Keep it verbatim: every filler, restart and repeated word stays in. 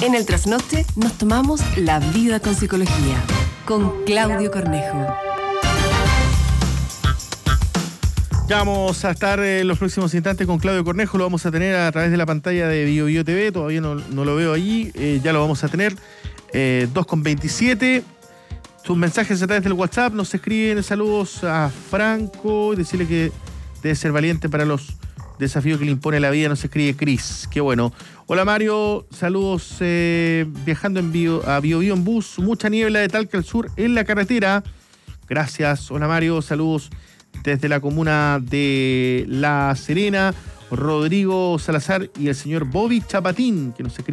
En el trasnoche nos tomamos la vida con psicología. Con Claudio Cornejo. Ya vamos a estar en los próximos instantes con Claudio Cornejo. Lo vamos a tener a través de la pantalla de Bio Bio T V. Todavía no, no lo veo allí. Eh, ya lo vamos a tener. Eh, dos con veintisiete. Sus mensajes a través del WhatsApp. Nos escriben saludos a Franco. Y decirle que debe ser valiente para los desafíos que le impone la vida. Nos escribe Cris. Qué bueno. Hola Mario. Saludos eh, viajando en Bio, a Bio Bio en bus. Mucha niebla de Talca al sur en la carretera. Gracias. Hola Mario. Saludos desde la comuna de La Serena, Rodrigo Salazar y el señor Bobby Chapatín, que nos escribe.